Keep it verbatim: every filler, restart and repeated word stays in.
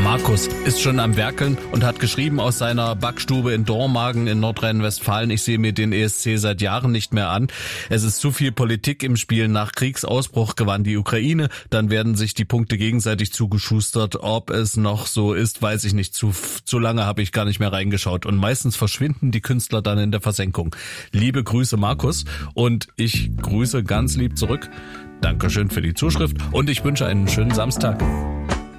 Markus ist schon am Werkeln und hat geschrieben aus seiner Backstube in Dormagen in Nordrhein-Westfalen: Ich sehe mir den E S C seit Jahren nicht mehr an. Es ist zu viel Politik im Spiel. Nach Kriegsausbruch gewann die Ukraine. Dann werden sich die Punkte gegenseitig zugeschustert. Ob es noch so ist, weiß ich nicht. Zu, zu lange habe ich gar nicht mehr reingeschaut. Und meistens verschwinden die Künstler dann in der Versenkung. Liebe Grüße, Markus. Und ich grüße ganz lieb zurück. Dankeschön für die Zuschrift und ich wünsche einen schönen Samstag.